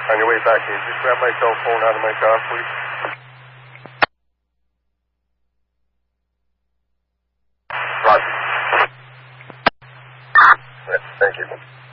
On your way back, can you just grab my cell phone out of my car, please? Roger. Thank you.